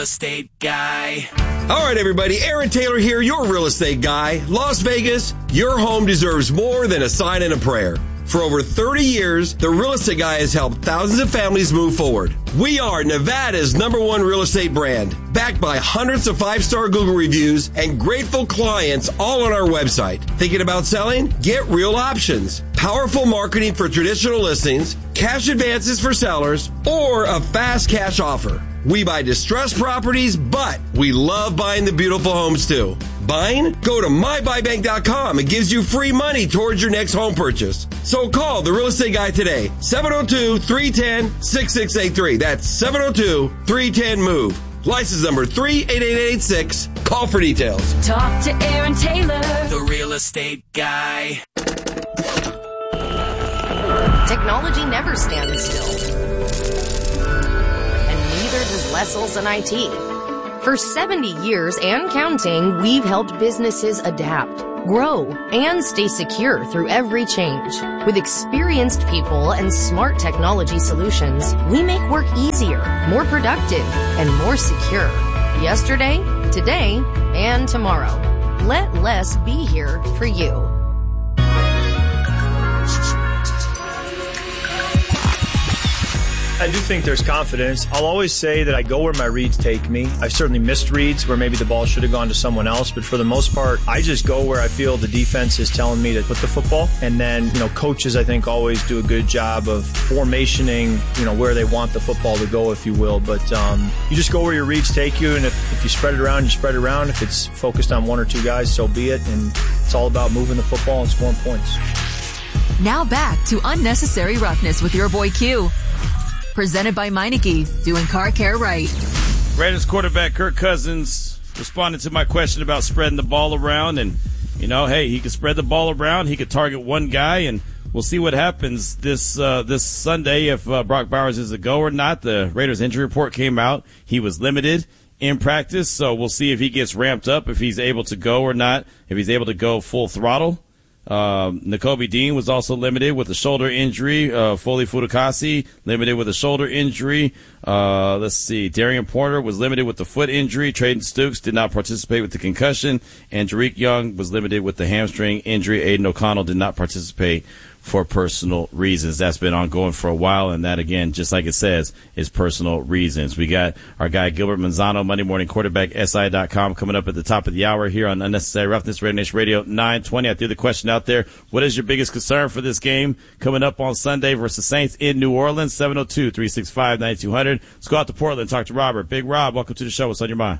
Estate guy. All right, everybody. Aaron Taylor here, your real estate guy. Las Vegas, your home deserves more than a sign and a prayer. For over 30 years, the Real Estate Guy has helped thousands of families move forward. We are Nevada's #1 real estate brand, backed by hundreds of 5-star Google reviews and grateful clients all on our website. Thinking about selling? Get real options. Powerful marketing for traditional listings, cash advances for sellers, or a fast cash offer. We buy distressed properties, but we love buying the beautiful homes too. Buying? Go to mybuybank.com. It gives you free money towards your next home purchase. So call the Real Estate Guy today, 702-310-6683. That's 702-310-MOVE. License number 38886. Call for details. Talk to Aaron Taylor, the Real Estate Guy. Technology never stands still. Neither does Lessels and IT. For 70 years and counting, we've helped businesses adapt, grow, and stay secure through every change. With experienced people and smart technology solutions, we make work easier, more productive, and more secure. Yesterday, today, and tomorrow. Let Less be here for you. I do think there's confidence. I'll always say that I go where my reads take me. I've certainly missed reads where maybe the ball should have gone to someone else, but for the most part, I just go where I feel the defense is telling me to put the football. And then, coaches, I think, always do a good job of formationing, where they want the football to go, if you will. But you just go where your reads take you, and if you spread it around, you spread it around. If it's focused on one or two guys, so be it. And it's all about moving the football and scoring points. Now back to Unnecessary Roughness with your boy Q. Presented by Meineke, doing car care right. Raiders quarterback Kirk Cousins responded to my question about spreading the ball around. And, hey, he could spread the ball around. He could target one guy, and we'll see what happens this Sunday if Brock Bowers is a go or not. The Raiders injury report came out. He was limited in practice, so we'll see if he gets ramped up, if he's able to go or not, if he's able to go full throttle. Nakobe Dean was also limited with a shoulder injury. Foley Fudukasi limited with a shoulder injury. Let's see. Darian Porter was limited with the foot injury. Trayden Stukes did not participate with the concussion. And Jarick Young was limited with the hamstring injury. Aiden O'Connell did not participate for personal reasons. That's been ongoing for a while, and that, again, just like it says, is personal reasons. We got our guy Gilbert Manzano, Monday Morning Quarterback, SI.com, coming up at the top of the hour here on Unnecessary Roughness, Raider Nation Radio 920. I threw the question out there. What is your biggest concern for this game coming up on Sunday versus Saints in New Orleans? 702-365-9200. Let's go out to Portland and talk to Robert. Big Rob, welcome to the show. What's on your mind?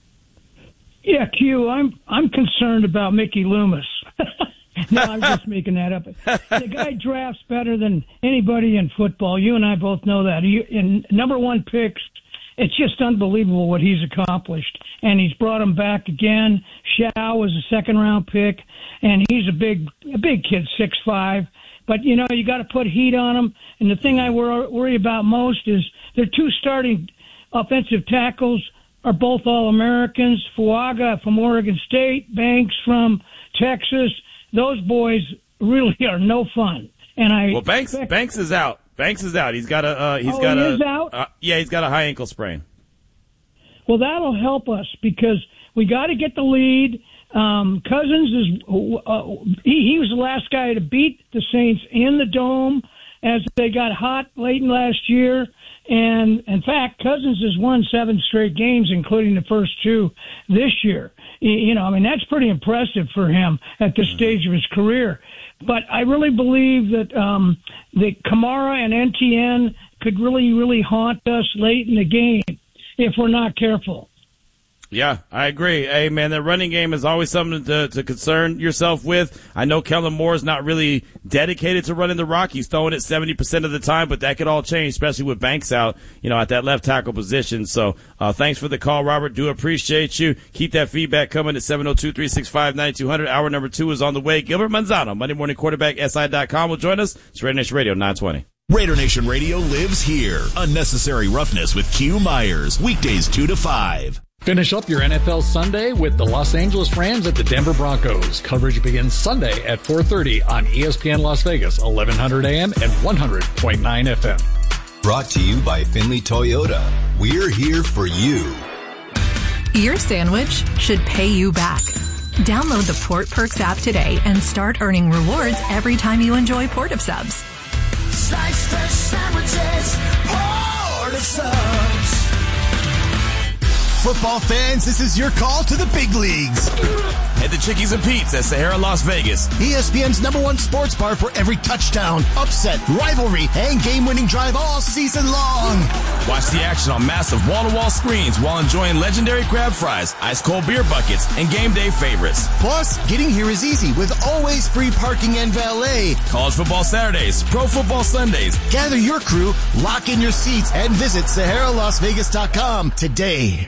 Yeah, Q, I'm concerned about Mickey Loomis. No, I'm just making that up. The guy drafts better than anybody in football. You and I both know that. In number one picks, it's just unbelievable what he's accomplished. And he's brought him back again. Shao was a second-round pick, and he's a big kid, 6'5". But, you got to put heat on him. And the thing I worry about most is their two starting offensive tackles are both All-Americans. Fuaga from Oregon State, Banks from Texas. Those boys really are no fun. And Banks is out. Banks is out. He's got a he's out? He's got a high ankle sprain. Well, that'll help us because we got to get the lead. Cousins is he was the last guy to beat the Saints in the Dome as they got hot late in last year. And in fact, Cousins has won 7 straight games, including the first 2 this year. That's pretty impressive for him at this stage of his career. But I really believe that Kamara and NTN could really, really haunt us late in the game if we're not careful. Yeah, I agree. Hey, man, the running game is always something to concern yourself with. I know Kellen Moore is not really dedicated to running the rock. He's throwing it 70% of the time, but that could all change, especially with Banks out, at that left tackle position. So thanks for the call, Robert. Do appreciate you. Keep that feedback coming at 702-365-9200. Hour number 2 is on the way. Gilbert Manzano, Monday Morning Quarterback, SI.com, will join us. It's Raider Nation Radio 920. Raider Nation Radio lives here. Unnecessary Roughness with Q Myers. Weekdays 2 to 5. Finish up your NFL Sunday with the Los Angeles Rams at the Denver Broncos. Coverage begins Sunday at 4:30 on ESPN Las Vegas, 1100 AM and 100.9 FM. Brought to you by Finley Toyota. We're here for you. Your sandwich should pay you back. Download the Port Perks app today and start earning rewards every time you enjoy Port of Subs. Slice fresh sandwiches, Port of Subs. Football fans, this is your call to the big leagues. Head to Chickies and Pete's at Sahara, Las Vegas. ESPN's #1 sports bar for every touchdown, upset, rivalry, and game-winning drive all season long. Watch the action on massive wall-to-wall screens while enjoying legendary crab fries, ice-cold beer buckets, and game day favorites. Plus, getting here is easy with always free parking and valet. College football Saturdays, pro football Sundays. Gather your crew, lock in your seats, and visit SaharaLasVegas.com today.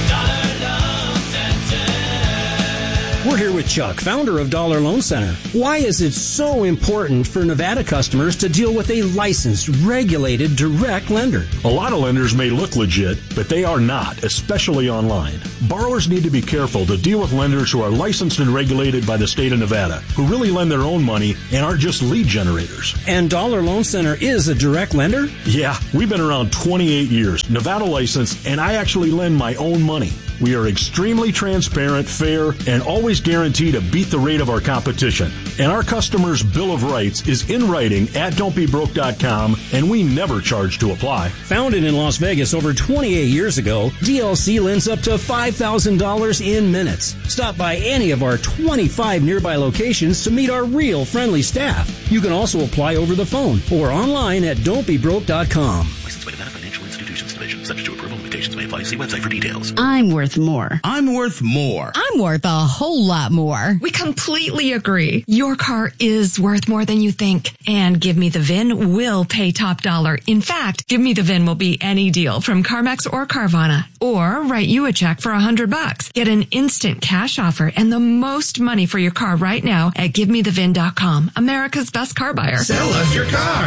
We're here with Chuck, founder of Dollar Loan Center. Why is it so important for Nevada customers to deal with a licensed, regulated, direct lender? A lot of lenders may look legit, but they are not, especially online. Borrowers need to be careful to deal with lenders who are licensed and regulated by the state of Nevada, who really lend their own money and aren't just lead generators. And Dollar Loan Center is a direct lender? Yeah, we've been around 28 years, Nevada licensed, and I actually lend my own money. We are extremely transparent, fair, and always guarantee to beat the rate of our competition. And our customers' Bill of Rights is in writing at don'tbebroke.com, and we never charge to apply. Founded in Las Vegas over 28 years ago, DLC lends up to $5,000 in minutes. Stop by any of our 25 nearby locations to meet our real friendly staff. You can also apply over the phone or online at don'tbebroke.com. Licensed by Nevada Financial Institutions Division. Subject to approval. Limitations may apply. See website for details. I'm worth more. I'm worth more. I'm worth a whole lot more. We completely agree. Your car is worth more than you think. And Give Me the VIN will pay top dollar. In fact, Give Me the VIN will be any deal from CarMax or Carvana. Or write you a check for $100. Get an instant cash offer and the most money for your car right now at GiveMeTheVIN.com. America's best car buyer. Sell us your car.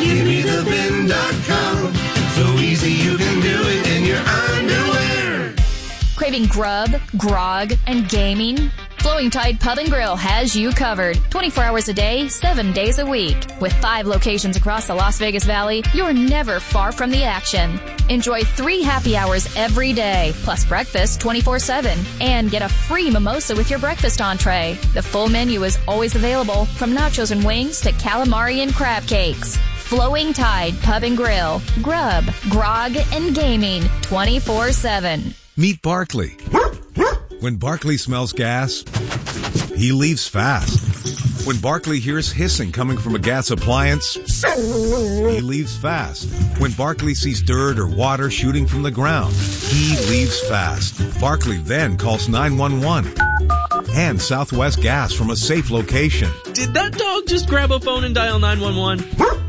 GiveMeTheVIN.com. So easy you can do it in your underwear. Craving grub, grog, and gaming? Flowing Tide Pub and Grill has you covered 24 hours a day, 7 days a week. With 5 locations across the Las Vegas Valley, you're never far from the action. Enjoy 3 happy hours every day, plus breakfast 24/7, and get a free mimosa with your breakfast entree. The full menu is always available, from nachos and wings to calamari and crab cakes. Flowing Tide Pub and Grill. Grub, grog, and gaming 24/7. Meet Barkley. When Barkley smells gas, he leaves fast. When Barkley hears hissing coming from a gas appliance, he leaves fast. When Barkley sees dirt or water shooting from the ground, he leaves fast. Barkley then calls 911 and Southwest Gas from a safe location. Did that dog just grab a phone and dial 911?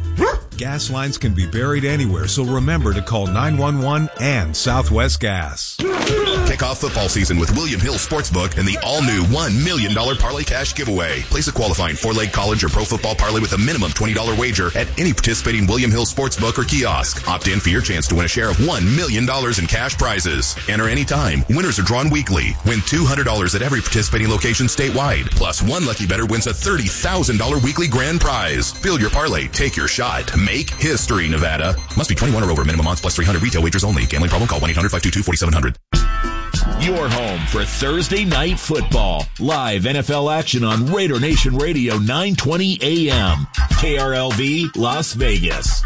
Gas lines can be buried anywhere, so remember to call 911 and Southwest Gas. Kick off football season with William Hill Sportsbook and the all-new $1 million Parlay Cash giveaway. Place a qualifying 4-leg college or pro football parlay with a minimum $20 wager at any participating William Hill Sportsbook or kiosk. Opt in for your chance to win a share of $1 million in cash prizes. Enter anytime. Winners are drawn weekly. Win $200 at every participating location statewide. Plus, one lucky bettor wins a $30,000 weekly grand prize. Build your parlay. Take your shot. Make history, Nevada. Must be 21 or over. Minimum odds plus 300. Retail wagers only. Gambling problem? Call 1-800-522-4700. Your home for Thursday Night Football. Live NFL action on Raider Nation Radio 920 AM. KRLV, Las Vegas.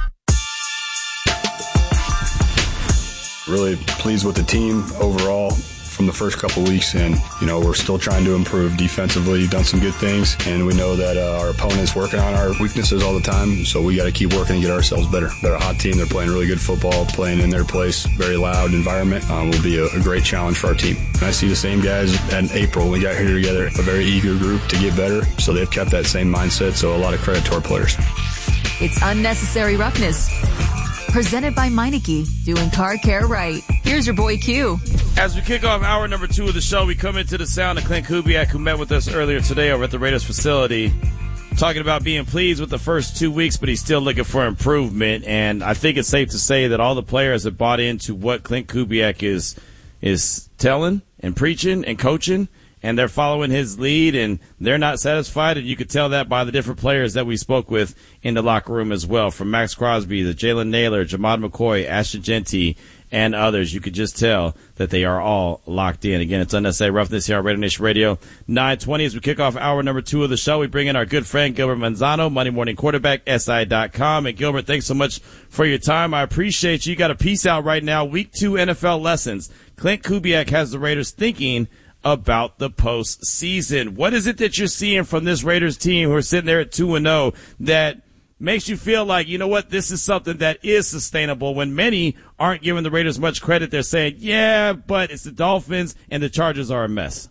Really pleased with the team overall from the first couple weeks, and we're still trying to improve defensively. Done some good things, and we know that our opponent's working on our weaknesses all the time, so we got to keep working and get ourselves better. They're a hot team. They're playing really good football, playing in their place, very loud environment. Will be a great challenge for our team. And I see the same guys in April. We got here together, a very eager group to get better, so they've kept that same mindset, so a lot of credit to our players. It's Unnecessary Roughness. Presented by Meineke, doing car care right. Here's your boy Q. As we kick off hour number 2 of the show, we come into the sound of Clint Kubiak, who met with us earlier today over at the Raiders facility, talking about being pleased with the first 2 weeks, but he's still looking for improvement. And I think it's safe to say that all the players have bought into what Clint Kubiak is telling and preaching and coaching, and they're following his lead, and they're not satisfied, and you could tell that by the different players that we spoke with in the locker room as well, from Max Crosby to Jalen Naylor, Jamad McCoy, Ashton Genty, and others. You could just tell that they are all locked in. Again, it's Unnecessary Roughness here on Raider Nation Radio 920. As we kick off hour number 2 of the show, we bring in our good friend Gilbert Manzano, Monday Morning Quarterback, SI.com. And Gilbert, thanks so much for your time. I appreciate you. You got a piece out right now, Week 2 NFL lessons. Clint Kubiak has the Raiders thinking about the postseason. What is it that you're seeing from this Raiders team who are sitting there at 2-0 that makes you feel like, you know what, this is something that is sustainable, when many aren't giving the Raiders much credit? They're saying, yeah, but it's the Dolphins and the Chargers are a mess.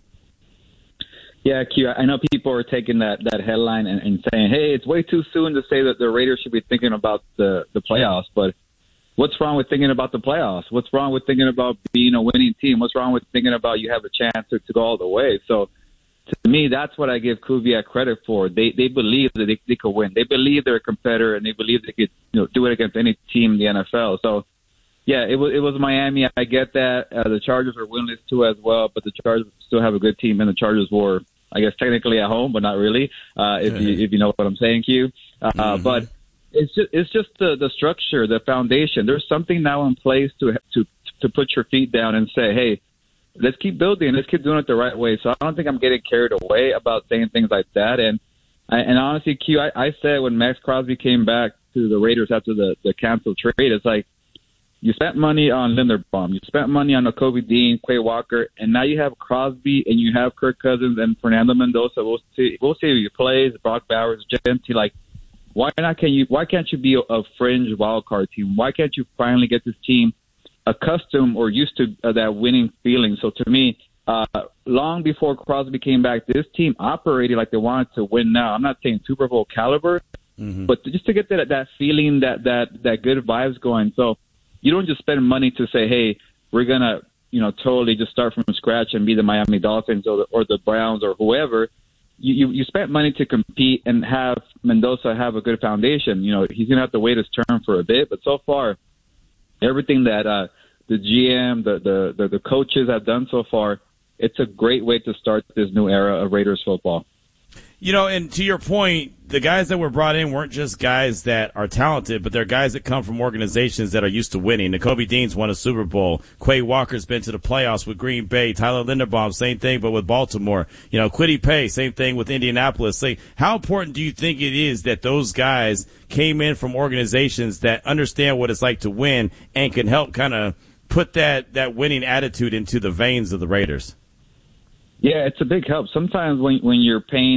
Yeah, Q, I know people are taking that headline and saying, hey, it's way too soon to say that the Raiders should be thinking about the playoffs. But what's wrong with thinking about the playoffs? What's wrong with thinking about being a winning team? What's wrong with thinking about you have a chance to go all the way? So to me, that's what I give Kubiak credit for. They believe that they could win. They believe they're a competitor, and they believe they could do it against any team in the NFL. So, yeah, it was Miami. I get that. The Chargers are winless too as well, but the Chargers still have a good team, and the Chargers were, I guess, technically at home, but not really. If you know what I'm saying, Q. But it's just the structure, the foundation. There's something now in place to put your feet down and say, hey, let's keep building. Let's keep doing it the right way. So I don't think I'm getting carried away about saying things like that. And honestly, Q, I said when Max Crosby came back to the Raiders after the canceled trade, it's like you spent money on Linderbaum, you spent money on Nakobe Dean, Quay Walker, and now you have Crosby and you have Kirk Cousins and Fernando Mendoza. We'll see if he plays. Brock Bowers, Gentry. Like, why can't you be a fringe wild card team? Why can't you finally get this team accustomed or used to that winning feeling? So to me, long before Crosby came back, this team operated like they wanted to win now. I'm not saying Super Bowl caliber, but just to get that feeling, that good vibes going. So you don't just spend money to say, hey, we're going to, totally just start from scratch and be the Miami Dolphins or the Browns or whoever. You spent money to compete and have Mendoza have a good foundation. He's going to have to wait his turn for a bit, but so far, everything that the GM, the coaches have done so far, it's a great way to start this new era of Raiders football. And to your point, the guys that were brought in weren't just guys that are talented, but they're guys that come from organizations that are used to winning. Nakobe Dean's won a Super Bowl. Quay Walker's been to the playoffs with Green Bay. Tyler Linderbaum, same thing, but with Baltimore. Kwity Paye, same thing with Indianapolis. How important do you think it is that those guys came in from organizations that understand what it's like to win and can help kind of put that winning attitude into the veins of the Raiders? Yeah, it's a big help. Sometimes when you're paying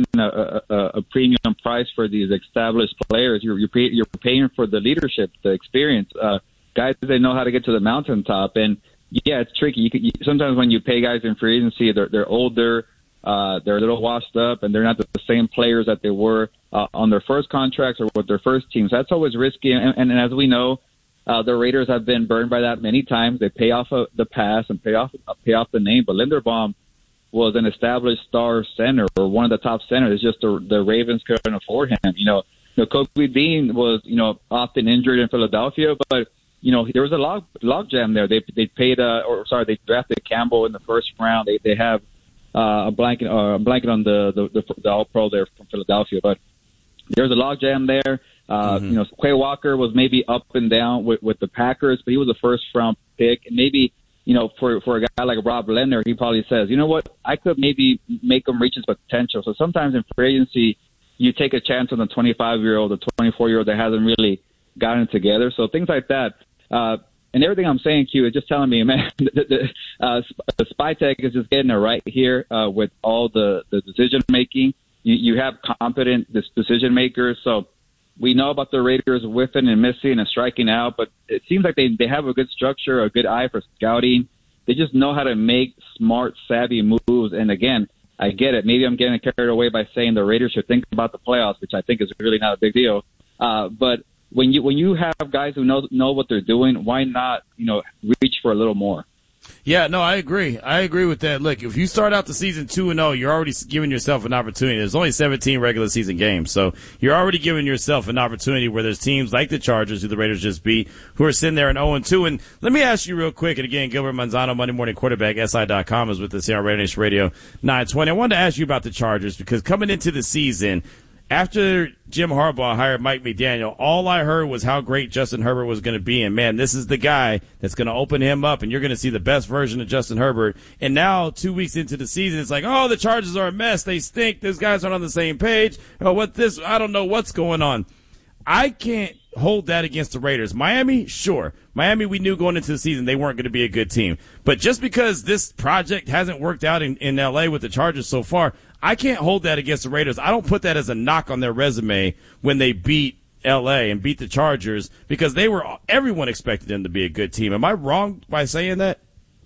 a premium price for these established players, you're paying for the leadership, the experience, guys that know how to get to the mountaintop. And yeah, it's tricky. Sometimes when you pay guys in free agency, they're older, they're a little washed up, and they're not the same players that they were on their first contracts or with their first teams. That's always risky. And as we know, the Raiders have been burned by that many times. They pay off the pass and pay off the name, but Linderbaum was an established star center or one of the top centers. It's just the Ravens couldn't afford him. Kobe Dean was, often injured in Philadelphia, but, there was a log jam there. They they drafted Campbell in the first round. They have a blanket on the All-Pro there from Philadelphia, but there's a log jam there. Quay Walker was maybe up and down with the Packers, but he was a first-round pick, and maybe for a guy like Rob Leonard, he probably says, you know what, I could maybe make him reach his potential. So sometimes in free agency, you take a chance on the 25-year-old, the 24-year-old that hasn't really gotten together. So things like that. And everything I'm saying, Q, is just telling me, man, the Spytech is just getting it right here with all the decision-making. You have competent decision-makers. So we know about the Raiders whiffing and missing and striking out, but it seems like they have a good structure, a good eye for scouting. They just know how to make smart, savvy moves. And again, I get it. Maybe I'm getting carried away by saying the Raiders should think about the playoffs, which I think is really not a big deal. But when you have guys who know what they're doing, why not reach for a little more? Yeah, no, I agree. I agree with that. Look, if you start out the season 2-0, you're already giving yourself an opportunity. There's only 17 regular season games, so you're already giving yourself an opportunity where there's teams like the Chargers, who the Raiders just beat, who are sitting there in 0-2. And let me ask you real quick, and again, Gilbert Manzano, Monday Morning Quarterback, SI.com, is with us here on Raider Nation Radio 920. I wanted to ask you about the Chargers because coming into the season, After Jim Harbaugh hired Mike McDaniel, all I heard was how great Justin Herbert was going to be. And, man, this is the guy that's going to open him up, and you're going to see the best version of Justin Herbert. And now, 2 weeks into the season, it's like, oh, the Chargers are a mess. They stink. Those guys aren't on the same page. Oh, I don't know what's going on. I can't hold that against the Raiders. Miami, sure. Miami, we knew going into the season they weren't going to be a good team. But just because this project hasn't worked out in L.A. with the Chargers so far, I can't hold that against the Raiders. I don't put that as a knock on their resume when they beat L.A. and beat the Chargers, because everyone expected them to be a good team. Am I wrong by saying that?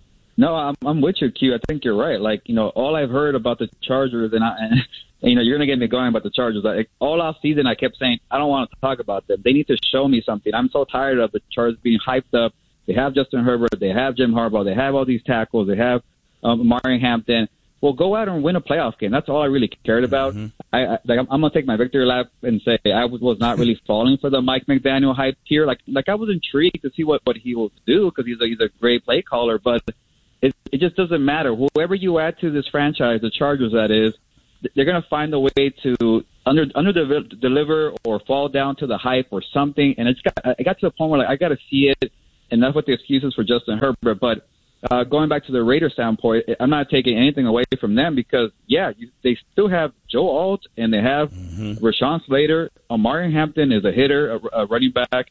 No, I'm with you, Q. I think you're right. Like, all I've heard about the Chargers, and you're going to get me going about the Chargers. All off season, I kept saying, I don't want to talk about them. They need to show me something. I'm so tired of the Chargers being hyped up. They have Justin Herbert. They have Jim Harbaugh. They have all these tackles. They have Amari Hampton. Well, go out and win a playoff game. That's all I really cared about. I'm going to take my victory lap and say I was not really falling for the Mike McDaniel hype here. Like I was intrigued to see what he will do, because he's a great play caller, but it just doesn't matter. Whoever you add to this franchise, the Chargers that is, they're going to find a way to under-deliver or fall down to the hype or something. And it got to the point where I got to see it, and that's what the excuses for Justin Herbert. But going back to the Raiders standpoint, I'm not taking anything away from them, because, they still have Joe Alt, and they have Rashawn Slater. Amari Hampton is a hitter, a running back.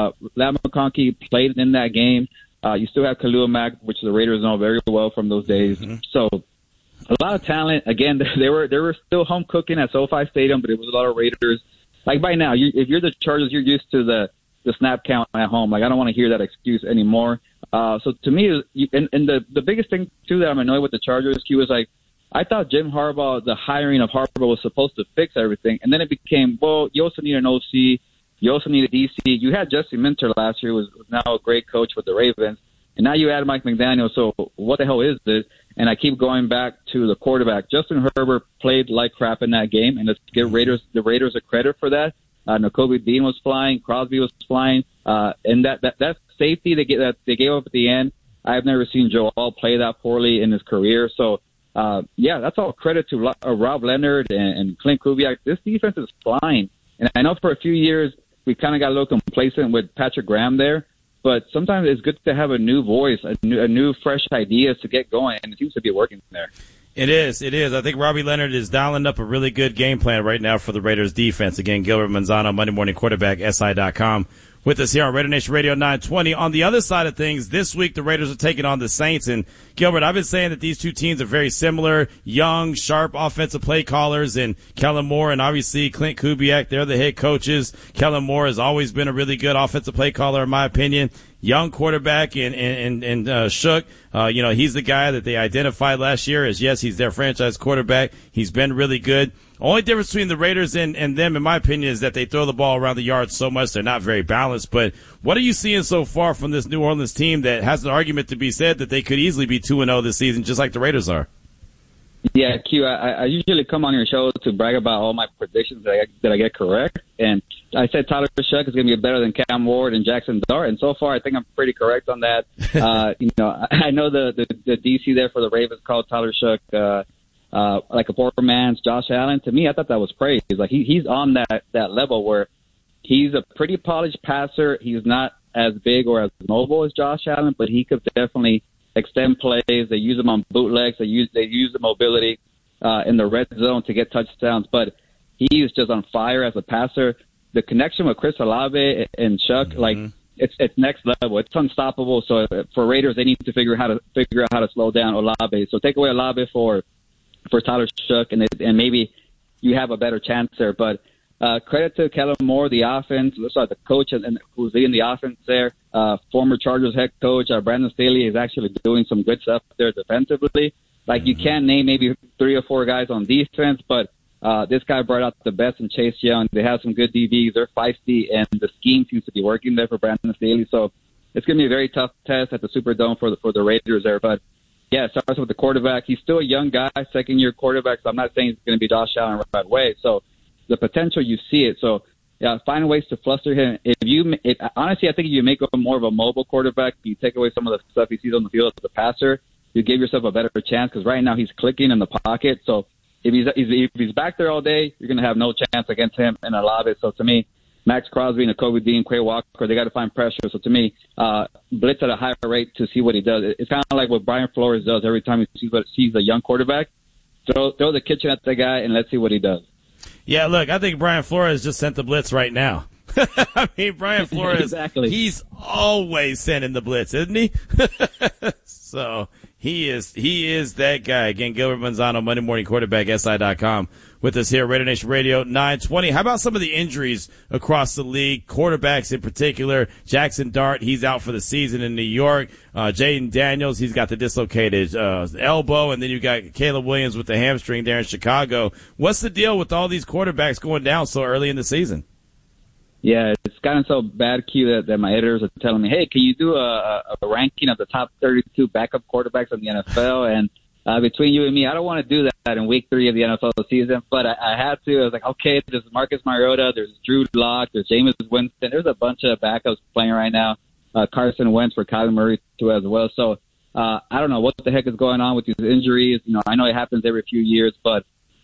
Lam McConkey played in that game. You still have Khalil Mack, which the Raiders know very well from those days. So a lot of talent. Again, they were still home cooking at SoFi Stadium, but it was a lot of Raiders. Like, by now, if you're the Chargers, you're used to the snap count at home. Like, I don't want to hear that excuse anymore. So to me, and the biggest thing, too, that I'm annoyed with the Chargers, Q, is like, I thought Jim Harbaugh, the hiring of Harbaugh was supposed to fix everything. And then it became, well, you also need an OC. You also need a DC. You had Jesse Minter last year, who was now a great coach with the Ravens. And now you add Mike McDaniel. So what the hell is this? And I keep going back to the quarterback. Justin Herbert played like crap in that game, and let's give the Raiders a credit for that. Nakobe Dean was flying. Crosby was flying. And that safety they gave up at the end, I've never seen Joe Alt play that poorly in his career. So, that's all credit to Rob Leonard and Clint Kubiak. This defense is flying. And I know for a few years we kind of got a little complacent with Patrick Graham there, but sometimes it's good to have a new voice, a new fresh ideas to get going, and it seems to be working there. It is. I think Robbie Leonard is dialing up a really good game plan right now for the Raiders defense. Again, Gilbert Manzano, Monday Morning Quarterback, SI.com. With us here on Raider Nation Radio 920. On the other side of things, this week the Raiders are taking on the Saints. And, Gilbert, I've been saying that these two teams are very similar, young, sharp offensive play callers. And Kellen Moore and obviously Clint Kubiak, they're the head coaches. Kellen Moore has always been a really good offensive play caller, in my opinion. Young quarterback and Shook. He's the guy that they identified last year as, yes, he's their franchise quarterback. He's been really good. Only difference between the Raiders and them, in my opinion, is that they throw the ball around the yard so much they're not very balanced. But what are you seeing so far from this New Orleans team that has an argument to be said that they could easily be 2-0 this season, just like the Raiders are? Yeah, Q, I usually come on your show to brag about all my predictions that I get correct. And I said Tyler Shough is going to be better than Cam Ward and Jackson Dart. And so far, I think I'm pretty correct on that. I know the DC there for the Ravens called Tyler Shough like a poor man's Josh Allen. To me, I thought that was praise. Like he's on that level where he's a pretty polished passer. He's not as big or as mobile as Josh Allen, but he could definitely extend plays. They use him on bootlegs. They use the mobility in the red zone to get touchdowns. But he is just on fire as a passer. The connection with Chris Olave and Shough, it's next level. It's unstoppable. So for Raiders, they need to figure out how to slow down Olave. So take away Olave for Tyler Shough, and maybe you have a better chance there. But credit to Kellen Moore, the offense, the coach and who's leading the offense there. Former Chargers head coach Brandon Staley is actually doing some good stuff there defensively. You can't name maybe 3 or 4 guys on defense, but this guy brought out the best in Chase Young. They have some good DBs. They're feisty, and the scheme seems to be working there for Brandon Staley. So it's going to be a very tough test at the Superdome for the Raiders there. But yeah, it starts with the quarterback. He's still a young guy, second-year quarterback, so I'm not saying he's going to be Josh Allen right away. So the potential, you see it. So, yeah, find ways to fluster him. Honestly, I think if you make him more of a mobile quarterback, you take away some of the stuff he sees on the field as a passer, you give yourself a better chance because right now he's clicking in the pocket. So if he's back there all day, you're going to have no chance against him and Olave. So to me, Max Crosby and Kobe Dean, Quay Walker, they got to find pressure. So to me, blitz at a higher rate to see what he does. It's kind of like what Brian Flores does every time he sees a young quarterback. Throw the kitchen at the guy and let's see what he does. Yeah, look, I think Brian Flores just sent the blitz right now. I mean, Brian Flores, exactly. He's always sending the blitz, isn't he? So he is that guy. Again, Gilbert Manzano, Monday Morning Quarterback, SI.com, with us here at Raider Nation Radio 920. How about some of the injuries across the league, quarterbacks in particular? Jackson Dart, he's out for the season in New York. Jaden Daniels, he's got the dislocated elbow, and then you got Caleb Williams with the hamstring there in Chicago. What's the deal with all these quarterbacks going down so early in the season? Yeah, it's gotten so bad, Q, that my editors are telling me, hey, can you do a ranking of the top 32 backup quarterbacks in the NFL? And between you and me, I don't want to do that in week 3 of the NFL season, but I had to. I was like, okay, there's Marcus Mariota, there's Drew Lock, there's Jameis Winston. There's a bunch of backups playing right now. Carson Wentz for Kyler Murray, too, as well. So I don't know what the heck is going on with these injuries. You know, I know it happens every few years, but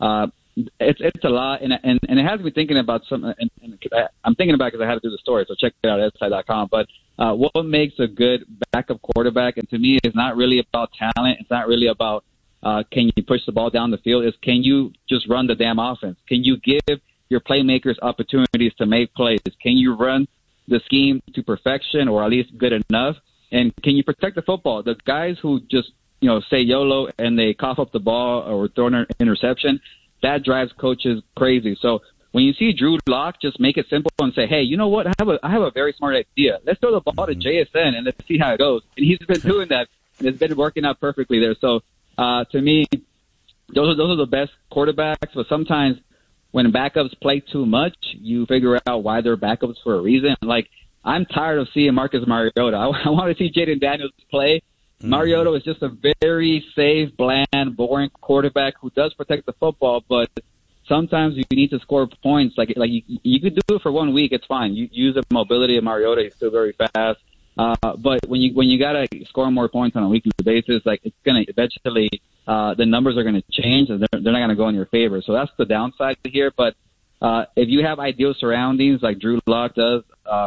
it's a lot, and it has me thinking about something. And I'm thinking about it because I had to do the story, so check it out at SI.com. But what makes a good backup quarterback? And to me, it's not really about talent. It's not really about can you push the ball down the field. It's can you just run the damn offense? Can you give your playmakers opportunities to make plays? Can you run the scheme to perfection, or at least good enough? And can you protect the football? The guys who just say YOLO and they cough up the ball or throw an interception, that drives coaches crazy. So when you see Drew Lock, just make it simple and say, hey, you know what? I have a very smart idea. Let's throw the ball to JSN and let's see how it goes. And he's been doing that, and it's been working out perfectly there. So to me, those are the best quarterbacks. But sometimes when backups play too much, you figure out why they're backups for a reason. Like, I'm tired of seeing Marcus Mariota. I want to see Jaden Daniels play. Mariota is just a very safe, bland, boring quarterback who does protect the football, but sometimes you need to score points. Like you could do it for 1 week, it's fine. You use the mobility of Mariota; he's still very fast. But when you gotta score more points on a weekly basis, like it's gonna eventually the numbers are gonna change and they're not gonna go in your favor. So that's the downside here. But if you have ideal surroundings like Drew Lock does,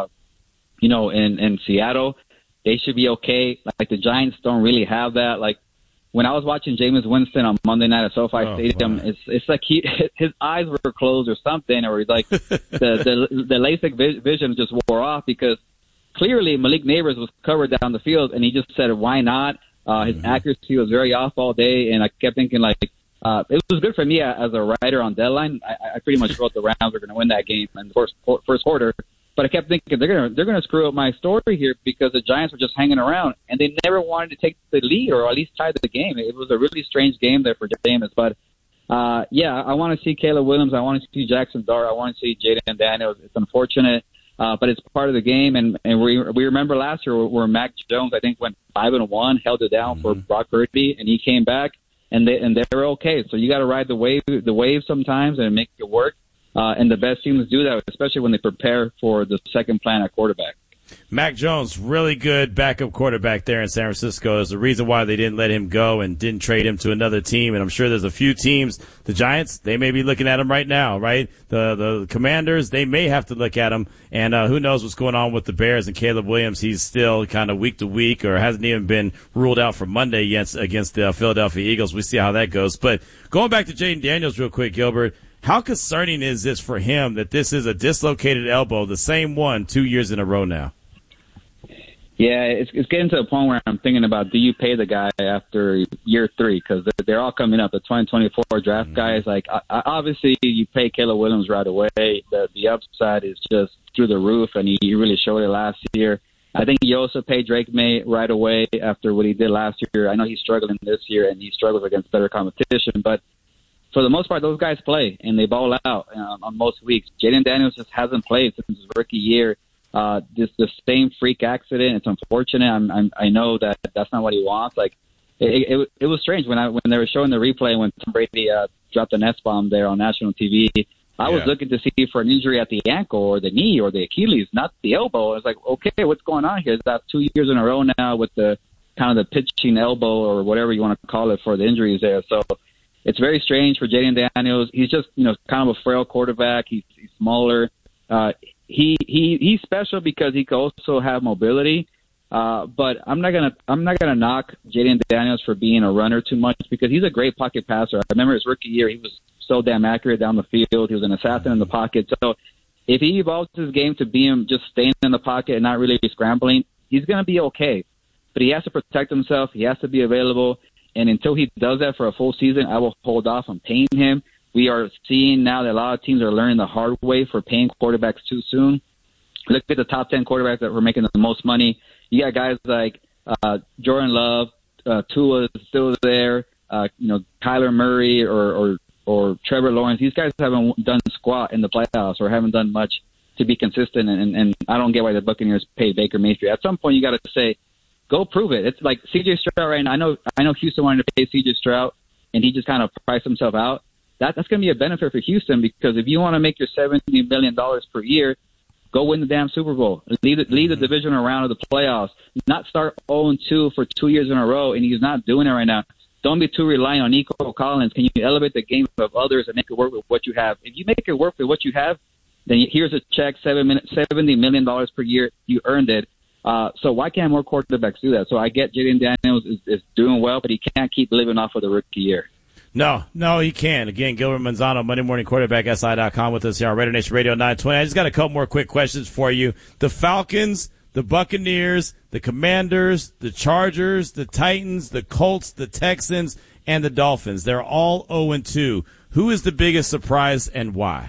in Seattle, they should be okay. Like the Giants don't really have that. Like when I was watching Jameis Winston on Monday night at SoFi Stadium, wow. It's like his eyes were closed or something, or like the LASIK vision just wore off because clearly Malik Neighbors was covered down the field, and he just said, "Why not?" His accuracy was very off all day, and I kept thinking like it was good for me as a writer on Deadline. I pretty much wrote the Rams were going to win that game in the first quarter. But I kept thinking they're gonna screw up my story here because the Giants were just hanging around and they never wanted to take the lead or at least tie the game. It was a really strange game there for Jameis. But I want to see Caleb Williams. I want to see Jackson Dart. I want to see Jaden Daniels. It's unfortunate, but it's part of the game. And we remember last year where Mac Jones I think went 5-1, held it down for Brock Purdy, and he came back and they were okay. So you got to ride the wave sometimes and make it work. And the best teams do that, especially when they prepare for the second plan at quarterback. Mac Jones, really good backup quarterback there in San Francisco. There's a reason why they didn't let him go and didn't trade him to another team. And I'm sure there's a few teams, the Giants, they may be looking at him right now, right? The Commanders, they may have to look at him. And who knows what's going on with the Bears and Caleb Williams. He's still kind of week to week or hasn't even been ruled out for Monday against the Philadelphia Eagles. We see how that goes. But going back to Jaden Daniels real quick, Gilbert, how concerning is this for him that this is a dislocated elbow, the same one 2 years in a row now? Yeah, it's getting to a point where I'm thinking about, do you pay the guy after year 3? Because they're all coming up. The 2024 draft guys, like obviously you pay Caleb Williams right away. The upside is just through the roof, and he really showed it last year. I think you also pay Drake May right away after what he did last year. I know he's struggling this year, and he struggles against better competition, but for the most part, those guys play, and they ball out on most weeks. Jaden Daniels just hasn't played since his rookie year. Just the same freak accident. It's unfortunate. I know that that's not what he wants. Like it was strange when they were showing the replay when Tom Brady dropped an S-bomb there on national TV. I was looking to see for an injury at the ankle or the knee or the Achilles, not the elbow. I was like, okay, what's going on here? That's 2 years in a row now with the kind of the pitching elbow or whatever you want to call it for the injuries there. So it's very strange for Jaden Daniels. He's just, kind of a frail quarterback. He's smaller. He's special because he can also have mobility. But I'm not gonna knock Jaden Daniels for being a runner too much because he's a great pocket passer. I remember his rookie year, he was so damn accurate down the field. He was an assassin in the pocket. So if he evolves his game to be him just staying in the pocket and not really scrambling, he's gonna be okay. But he has to protect himself. He has to be available. And until he does that for a full season, I will hold off on paying him. We are seeing now that a lot of teams are learning the hard way for paying quarterbacks too soon. Look at the top 10 quarterbacks that were making the most money. You got guys like Jordan Love, Tua is still there, Kyler Murray or Trevor Lawrence. These guys haven't done squat in the playoffs or haven't done much to be consistent, and I don't get why the Buccaneers pay Baker Mayfield. At some point, you got to say, go prove it. It's like C.J. Stroud right now. I know Houston wanted to pay C.J. Stroud, and he just kind of priced himself out. That's going to be a benefit for Houston because if you want to make your $70 million per year, go win the damn Super Bowl. Lead the divisional round of the playoffs. Not start 0-2 for 2 years in a row, and he's not doing it right now. Don't be too reliant on Nico Collins. Can you elevate the game of others and make it work with what you have? If you make it work with what you have, then here's a check, $70 million per year. You earned it. So why can't more quarterbacks do that? So I get Jaden Daniels is doing well, but he can't keep living off of the rookie year. No, he can. Again, Gilbert Manzano, Monday Morning Quarterback, SI.com with us here on Raider Nation Radio 920. I just got a couple more quick questions for you. The Falcons, the Buccaneers, the Commanders, the Chargers, the Titans, the Colts, the Texans, and the Dolphins. They're all 0-2. Who is the biggest surprise and why?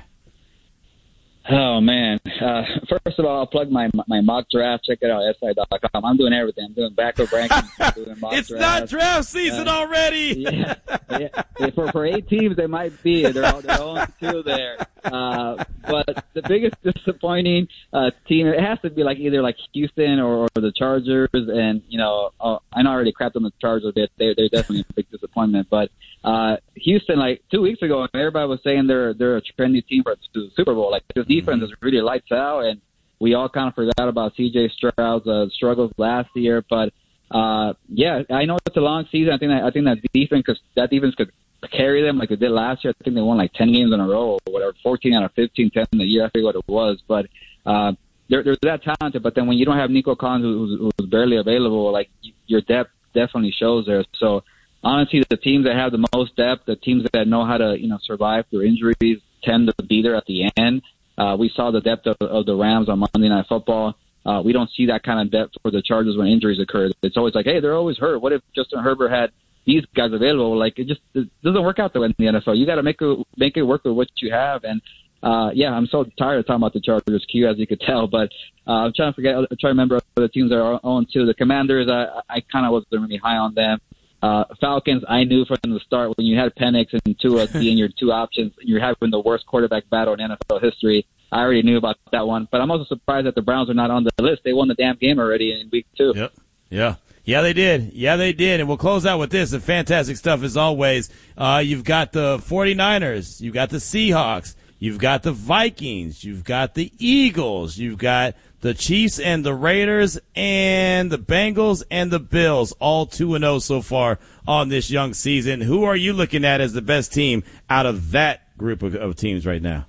Oh, man. First of all, I'll plug my mock draft. Check it out, SI.com. I'm doing everything. I'm doing backup rankings. I'm doing mock it's drafts. not draft season already. Yeah. For 8 teams, they might be. They're all 2 there. But the biggest disappointing team, it has to be either Houston or the Chargers. And, I know I already crapped on the Chargers a bit. They're definitely a big disappointment. But Houston, 2 weeks ago, everybody was saying they're a trendy team for the Super Bowl. This defense is really lights out, and we all kind of forgot about C.J. Stroud's struggles last year. But I know it's a long season. I think that defense could carry them like it did last year. I think they won 10 games in a row or whatever, 14 out of 15, 10 in the year. I forget what it was, but they're that talented. But then when you don't have Nico Collins, who's barely available, your depth definitely shows there. So honestly, the teams that have the most depth, the teams that know how to survive through injuries, tend to be there at the end. We saw the depth of the Rams on Monday Night Football. We don't see that kind of depth for the Chargers when injuries occur. It's always hey, they're always hurt. What if Justin Herbert had these guys available? It doesn't work out that way in the NFL. You got to make it work with what you have. And I'm so tired of talking about the Chargers, Q, as you could tell. But I'm trying to remember other teams that are on to. The Commanders, I kind of wasn't really high on them. Falcons, I knew from the start when you had Penix and Tua being your 2 options, you're having the worst quarterback battle in NFL history. I already knew about that one. But I'm also surprised that the Browns are not on the list. They won the damn game already in week 2. Yep. Yeah, they did. And we'll close out with this. And fantastic stuff as always. You've got the 49ers. You've got the Seahawks. You've got the Vikings. You've got the Eagles. You've got the Chiefs and the Raiders and the Bengals and the Bills, all 2-0 so far on this young season. Who are you looking at as the best team out of that group of teams right now?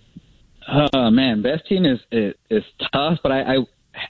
Oh, man, best team is tough, but I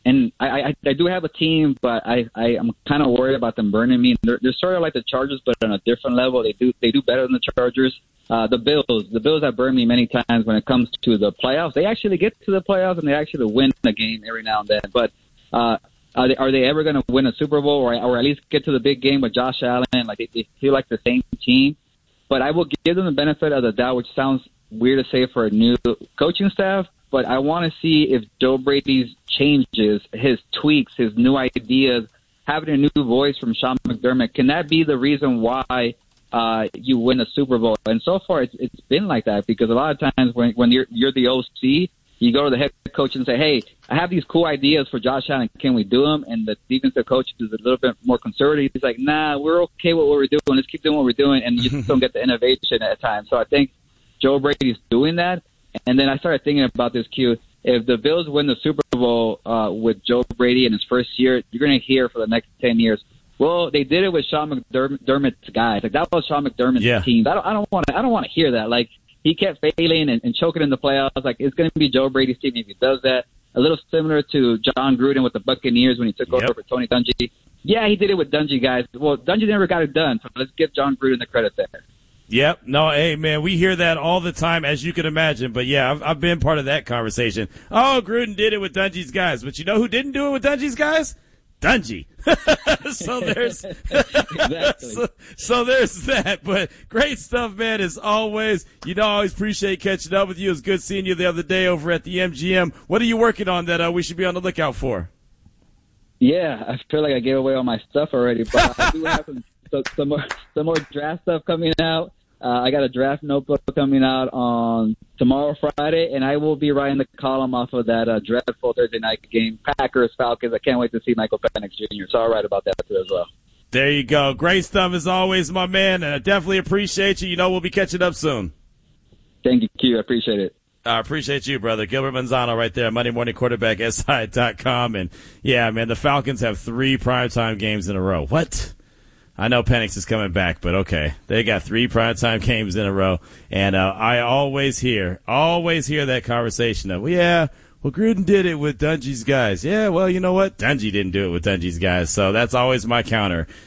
do have a team, but I'm kind of worried about them burning me. They're sort of like the Chargers, but on a different level. They do better than the Chargers. The Bills have burned me many times when it comes to the playoffs. They actually get to the playoffs and they actually win a game every now and then. But are they ever going to win a Super Bowl or at least get to the big game with Josh Allen? They feel like the same team. But I will give them the benefit of the doubt, which sounds weird to say for a new coaching staff. But I want to see if Joe Brady's changes, his tweaks, his new ideas, having a new voice from Sean McDermott, can that be the reason why you win a Super Bowl? And so far, it's been like that because a lot of times when you're the OC, you go to the head coach and say, hey, I have these cool ideas for Josh Allen. Can we do them? And the defensive coach is a little bit more conservative. He's like, nah, we're okay with what we're doing. Let's keep doing what we're doing. And you just don't get the innovation at times. So I think Joe Brady's doing that. And then I started thinking about this, Q. If the Bills win the Super Bowl with Joe Brady in his first year, you're going to hear for the next 10 years, well, they did it with Sean McDermott's guys. Like, that was Sean McDermott's team. I don't want to hear that. Like, he kept failing and choking in the playoffs. Like, it's going to be Joe Brady's team if he does that. A little similar to John Gruden with the Buccaneers when he took over for Tony Dungy. Yeah, he did it with Dungy guys. Well, Dungy never got it done, so let's give John Gruden the credit there. Yep. No, hey, man, we hear that all the time, as you can imagine. But, yeah, I've been part of that conversation. Oh, Gruden did it with Dungy's guys. But you know who didn't do it with Dungy's guys? Dungy. So there's so there's that. But great stuff, man, as always. You know, I always appreciate catching up with you. It was good seeing you the other day over at the MGM. What are you working on that we should be on the lookout for? Yeah, I feel like I gave away all my stuff already, but I do have some more draft stuff coming out. I got a draft notebook coming out on tomorrow, Friday, and I will be writing the column off of that dreadful Thursday night game, Packers, Falcons. I can't wait to see Michael Penix Jr., so I'll write about that too as well. There you go. Great stuff as always, my man, and I definitely appreciate you. You know, we'll be catching up soon. Thank you, Q. I appreciate it. I appreciate you, brother. Gilbert Manzano right there, Monday Morning Quarterback, SI.com. And, yeah, man, the Falcons have 3 primetime games in a row. What? I know Penix is coming back, but okay. They got 3 primetime games in a row. And I always hear that conversation of, well, Gruden did it with Dungy's guys. Yeah, well, you know what? Dungy didn't do it with Dungy's guys. So that's always my counter.